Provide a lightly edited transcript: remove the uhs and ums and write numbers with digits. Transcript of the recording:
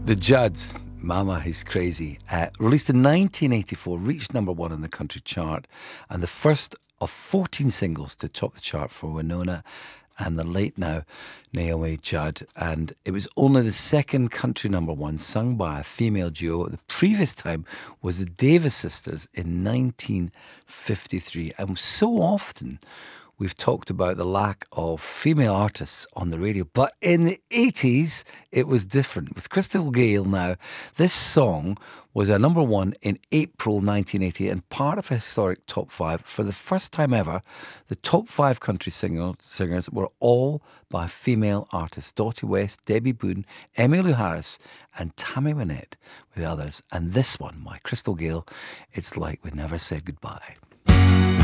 The Judds, Mama He's Crazy, released in 1984, reached number one in the country chart, and the first of 14 singles to top the chart for Winona and the late now Naomi Judd. And it was only the second country number one sung by a female duo. The previous time was the Davis Sisters in 1953. And so often we've talked about the lack of female artists on the radio. But in the 80s, it was different. With Crystal Gayle now, this song was a number one in April 1980 and part of a historic top five. For the first time ever, the top five country singers were all by female artists. Dottie West, Debbie Boone, Emmylou Harris and Tammy Wynette were the others. And this one, my Crystal Gayle, It's Like We Never Said Goodbye.